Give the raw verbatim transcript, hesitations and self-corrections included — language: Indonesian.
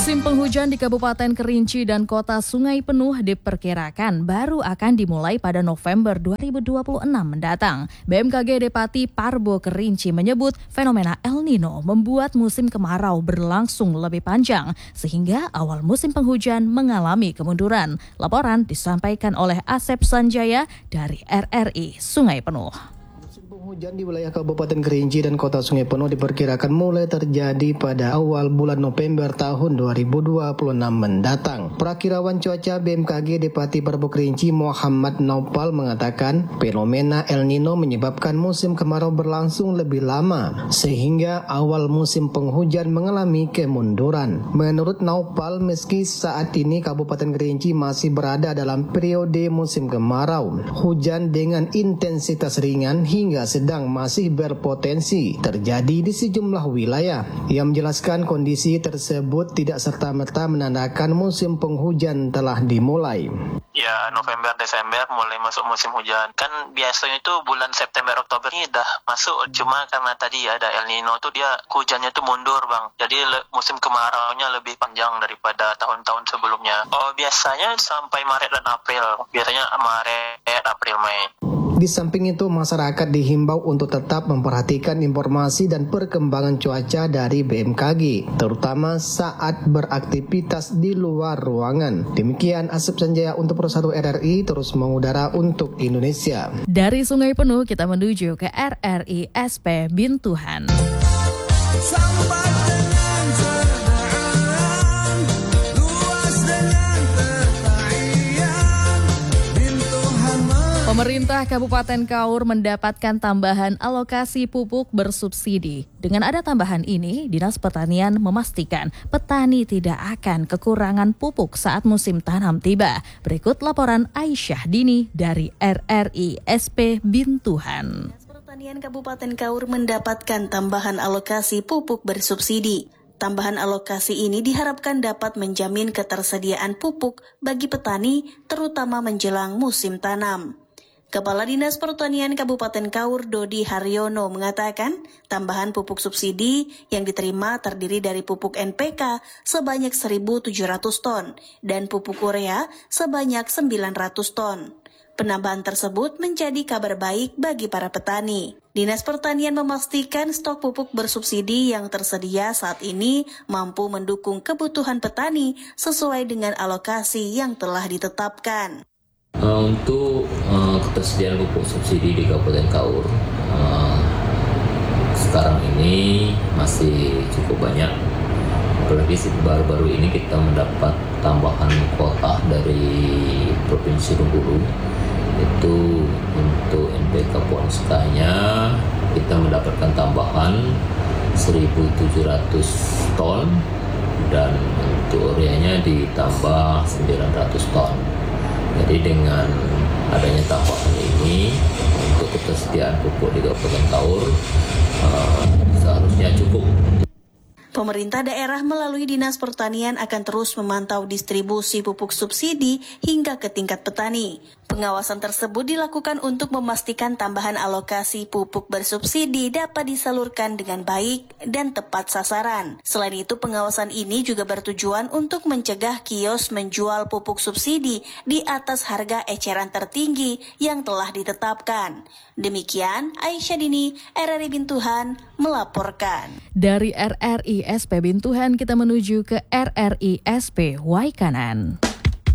Musim penghujan di Kabupaten Kerinci dan Kota Sungai Penuh diperkirakan baru akan dimulai pada November dua ribu dua puluh enam mendatang. B M K G Depati Parbo Kerinci menyebut fenomena El Nino membuat musim kemarau berlangsung lebih panjang, sehingga awal musim penghujan mengalami kemunduran. Laporan disampaikan oleh Asep Sanjaya dari R R I Sungai Penuh. Hujan di wilayah Kabupaten Kerinci dan Kota Sungai Penuh diperkirakan mulai terjadi pada awal bulan November tahun dua ribu dua puluh enam mendatang. Prakirawan cuaca B M K G Depati Parbo Kerinci Muhammad Naupal mengatakan fenomena El Nino menyebabkan musim kemarau berlangsung lebih lama sehingga awal musim penghujan mengalami kemunduran. Menurut Naupal, meski saat ini Kabupaten Kerinci masih berada dalam periode musim kemarau, hujan dengan intensitas ringan hingga sedang masih berpotensi terjadi di sejumlah wilayah. Ia menjelaskan kondisi tersebut tidak serta-merta menandakan musim penghujan telah dimulai. Ya, November, Desember mulai masuk musim hujan. Kan biasanya itu bulan September, Oktober ini udah masuk. Cuma karena tadi ada El Nino tuh dia hujannya tuh mundur, Bang. Jadi le- musim kemaraunya lebih panjang daripada tahun-tahun sebelumnya. Oh, biasanya sampai Maret dan April. Biasanya Maret, April, Mei. Di samping itu, masyarakat dihimbau untuk tetap memperhatikan informasi dan perkembangan cuaca dari B M K G, terutama saat beraktivitas di luar ruangan. Demikian Asep Sanjaya untuk Pro satu R R I, terus mengudara untuk Indonesia. Dari Sungai Penuh kita menuju ke R R I S P Bintuhan. Pemerintah Kabupaten Kaur mendapatkan tambahan alokasi pupuk bersubsidi. Dengan ada tambahan ini, Dinas Pertanian memastikan petani tidak akan kekurangan pupuk saat musim tanam tiba. Berikut laporan Aisyah Dini dari R R I S P Bintuhan. Dinas Pertanian Kabupaten Kaur mendapatkan tambahan alokasi pupuk bersubsidi. Tambahan alokasi ini diharapkan dapat menjamin ketersediaan pupuk bagi petani, terutama menjelang musim tanam. Kepala Dinas Pertanian Kabupaten Kaur Dodi Haryono mengatakan tambahan pupuk subsidi yang diterima terdiri dari pupuk N P K sebanyak seribu tujuh ratus ton dan pupuk urea sebanyak sembilan ratus ton. Penambahan tersebut menjadi kabar baik bagi para petani. Dinas Pertanian memastikan stok pupuk bersubsidi yang tersedia saat ini mampu mendukung kebutuhan petani sesuai dengan alokasi yang telah ditetapkan. Uh, untuk uh, ketersediaan pupuk subsidi di Kabupaten Kaur uh, sekarang ini masih cukup banyak, apalagi baru-baru ini kita mendapat tambahan kuota dari Provinsi Bengkulu. Itu untuk N P K Ponska-nya kita mendapatkan tambahan seribu tujuh ratus ton dan untuk ureanya ditambah sembilan ratus ton. Jadi dengan adanya tambahan ini untuk ketersediaan pupuk di Kabupaten Kaur uh, seharusnya cukup. Pemerintah daerah melalui Dinas Pertanian akan terus memantau distribusi pupuk subsidi hingga ke tingkat petani. Pengawasan tersebut dilakukan untuk memastikan tambahan alokasi pupuk bersubsidi dapat disalurkan dengan baik dan tepat sasaran. Selain itu, pengawasan ini juga bertujuan untuk mencegah kios menjual pupuk subsidi di atas harga eceran tertinggi yang telah ditetapkan. Demikian, Aisyah Dini, R R I Bintuhan, melaporkan. Dari R R I S P Bintuhan kita menuju ke R R I S P Waikanan.